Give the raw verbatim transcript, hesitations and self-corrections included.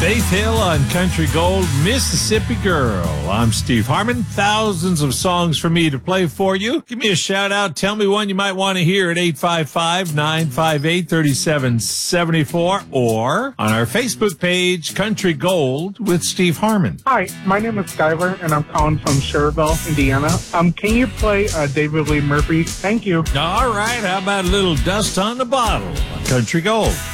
Faith Hill on Country Gold, Mississippi Girl. I'm Steve Harmon. Thousands of songs for me to play for you. Give me a shout out. Tell me one you might want to hear at eight five five, nine five eight, three seven seven four or on our Facebook page, Country Gold with Steve Harmon. Hi, my name is Skyler, and I'm calling from Schererville, Indiana. Um, can you play uh, David Lee Murphy? Thank you. All right. How about a little Dust on the Bottle on Country Gold?